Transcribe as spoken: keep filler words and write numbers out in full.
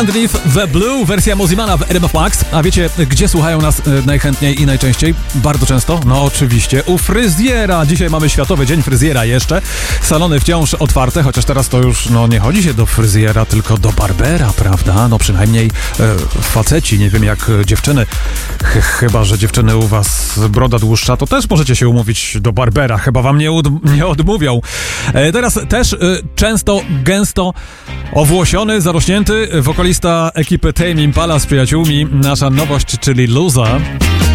Underneath the Blue, wersja Mozimana w R M F Max. A wiecie, gdzie słuchają nas najchętniej i najczęściej? Bardzo często? No oczywiście u fryzjera. Dzisiaj mamy Światowy Dzień Fryzjera jeszcze. Salony wciąż otwarte, chociaż teraz to już no nie chodzi się do fryzjera, tylko do barbera, prawda? No przynajmniej e, faceci, nie wiem jak dziewczyny. Ch- chyba, że dziewczyny u was broda dłuższa, to też możecie się umówić do barbera. Chyba wam nie, ud- nie odmówią. E, teraz też e, często, gęsto owłosiony, zarośnięty wokalista ekipy Tame Impala z przyjaciółmi. Nasza nowość, czyli Luza.